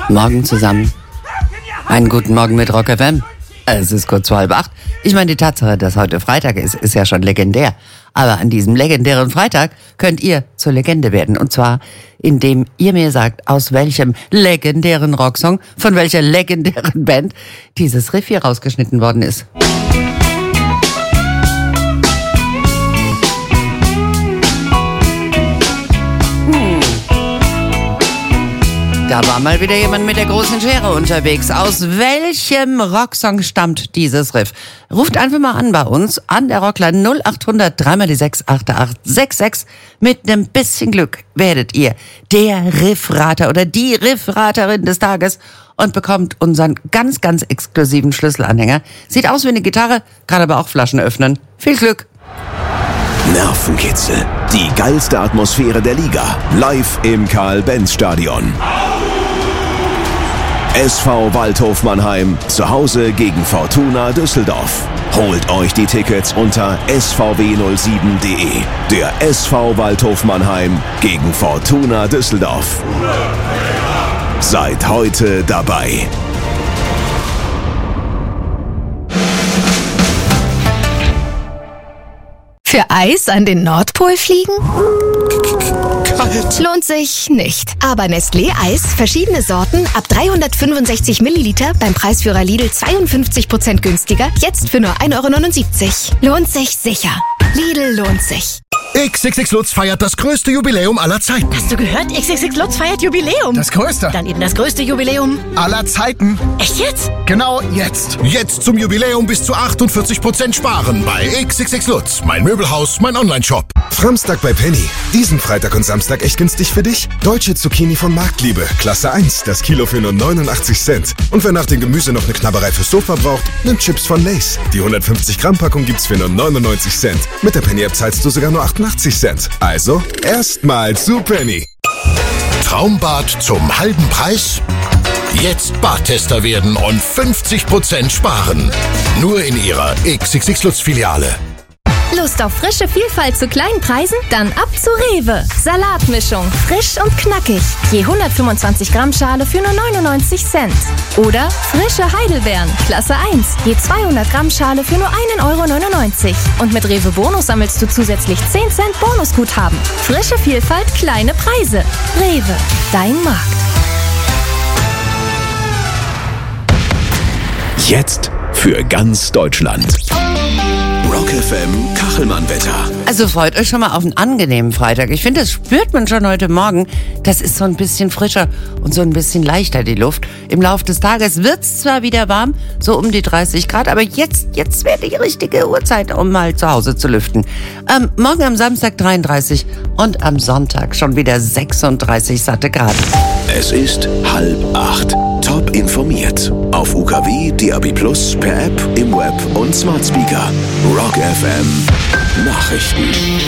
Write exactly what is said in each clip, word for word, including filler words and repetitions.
Morgen zusammen. Einen guten Morgen mit Rock F M. Es ist kurz vor halb acht. Ich meine, die Tatsache, dass heute Freitag ist, ist ja schon legendär. Aber an diesem legendären Freitag könnt ihr zur Legende werden. Und zwar, indem ihr mir sagt, aus welchem legendären Rocksong, von welcher legendären Band dieses Riff hier rausgeschnitten worden ist. Da war mal wieder jemand mit der großen Schere unterwegs. Aus welchem Rocksong stammt dieses Riff? Ruft einfach mal an bei uns, an der Rockline null acht hundert drei mal die sechs acht acht sechs sechs. Mit einem bisschen Glück werdet ihr der Riffrater oder die Riffraterin des Tages und bekommt unseren ganz, ganz exklusiven Schlüsselanhänger. Sieht aus wie eine Gitarre, kann aber auch Flaschen öffnen. Viel Glück! Nervenkitzel. Die geilste Atmosphäre der Liga. Live im Karl-Benz-Stadion. S V Waldhof Mannheim zu Hause gegen Fortuna Düsseldorf. Holt euch die Tickets unter s v w null sieben punkt d e. Der S V Waldhof Mannheim gegen Fortuna Düsseldorf. Seid heute dabei. Für Eis an den Nordpol fliegen? Kalt. Lohnt sich nicht. Aber Nestlé Eis, verschiedene Sorten, ab dreihundertfünfundsechzig Milliliter, beim Preisführer Lidl zweiundfünfzig Prozent günstiger, jetzt für nur ein Euro neunundsiebzig. Lohnt sich sicher. Lidl lohnt sich. X X X Lutz feiert das größte Jubiläum aller Zeiten. Hast du gehört? X X X Lutz feiert Jubiläum. Das größte. Dann eben das größte Jubiläum aller Zeiten. Echt jetzt? Genau jetzt. Jetzt zum Jubiläum bis zu achtundvierzig Prozent sparen bei X X X Lutz. Mein Möbelhaus, mein Onlineshop. Samstag bei Penny. Diesen Freitag und Samstag echt günstig für dich? Deutsche Zucchini von Marktliebe. Klasse eins. Das Kilo für nur neunundachtzig Cent. Und wer nach dem Gemüse noch eine Knabberei fürs Sofa braucht, nimmt Chips von Lay's. Die hundertfünfzig Gramm Packung gibt's für nur neunundneunzig Cent. Mit der Penny-App zahlst du sogar nur achtundachtzig Cent. Also, erstmal zu Penny. Traumbad zum halben Preis? Jetzt Badtester werden und fünfzig Prozent sparen. Nur in ihrer X X X Lutz Filiale. Lust auf frische Vielfalt zu kleinen Preisen? Dann ab zu Rewe. Salatmischung, frisch und knackig. Je hundertfünfundzwanzig Gramm Schale für nur neunundneunzig Cent. Oder frische Heidelbeeren, Klasse eins. Je zweihundert Gramm Schale für nur ein Euro neunundneunzig. Und mit Rewe Bonus sammelst du zusätzlich zehn Cent Bonusguthaben. Frische Vielfalt, kleine Preise. Rewe, dein Markt. Jetzt für ganz Deutschland. Rock F M Kachelmann-Wetter. Also freut euch schon mal auf einen angenehmen Freitag. Ich finde, das spürt man schon heute Morgen. Das ist so ein bisschen frischer und so ein bisschen leichter, die Luft. Im Laufe des Tages wird's zwar wieder warm, so um die dreißig Grad, aber jetzt, jetzt wäre die richtige Uhrzeit, um mal zu Hause zu lüften. Ähm, morgen am Samstag dreiunddreißig und am Sonntag schon wieder sechsunddreißig satte Grad. Es ist halb acht. Top informiert. Auf U K W, D A B Plus, per App, im Web und Smart Speaker. Rock F M Nachrichten.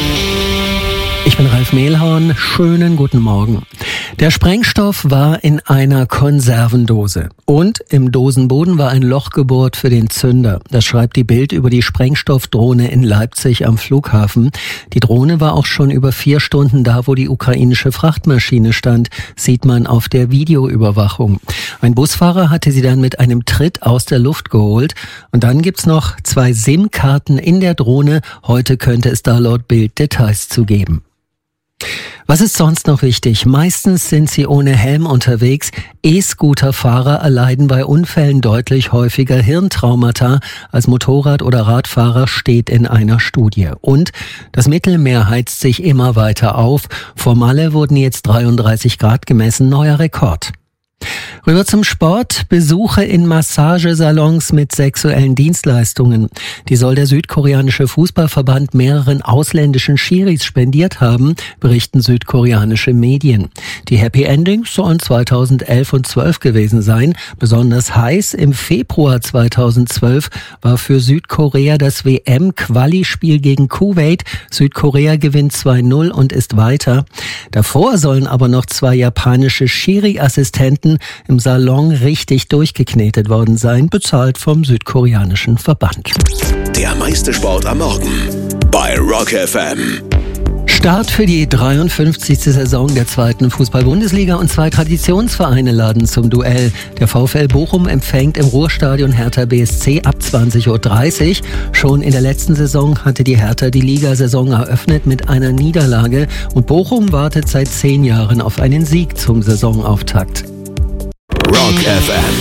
Ich bin Ralf Mehlhorn. Schönen guten Morgen. Der Sprengstoff war in einer Konservendose. Und im Dosenboden war ein Loch gebohrt für den Zünder. Das schreibt die Bild über die Sprengstoffdrohne in Leipzig am Flughafen. Die Drohne war auch schon über vier Stunden da, wo die ukrainische Frachtmaschine stand, sieht man auf der Videoüberwachung. Ein Busfahrer hatte sie dann mit einem Tritt aus der Luft geholt. Und dann gibt's noch zwei SIM-Karten in der Drohne. Heute könnte es da laut Bild Details zu geben. Was ist sonst noch wichtig? Meistens sind sie ohne Helm unterwegs. E-Scooter-Fahrer erleiden bei Unfällen deutlich häufiger Hirntraumata als Motorrad- oder Radfahrer, steht in einer Studie. Und das Mittelmeer heizt sich immer weiter auf. Vor Malle wurden jetzt dreiunddreißig Grad gemessen, neuer Rekord. Rüber zum Sport. Besuche in Massagesalons mit sexuellen Dienstleistungen. Die soll der südkoreanische Fußballverband mehreren ausländischen Schiris spendiert haben, berichten südkoreanische Medien. Die Happy Endings sollen zweitausendelf und zwölf gewesen sein. Besonders heiß im Februar zweitausendzwölf war für Südkorea das W M-Quali-Spiel gegen Kuwait. Südkorea gewinnt zwei null und ist weiter. Davor sollen aber noch zwei japanische Schiri-Assistenten im Salon richtig durchgeknetet worden sein, bezahlt vom südkoreanischen Verband. Der meiste Sport am Morgen bei Rock F M. Start für die dreiundfünfzigste Saison der zweiten Fußball-Bundesliga und zwei Traditionsvereine laden zum Duell. Der VfL Bochum empfängt im Ruhrstadion Hertha B S C ab zwanzig Uhr dreißig. Schon in der letzten Saison hatte die Hertha die Ligasaison eröffnet mit einer Niederlage und Bochum wartet seit zehn Jahren auf einen Sieg zum Saisonauftakt. Rock F M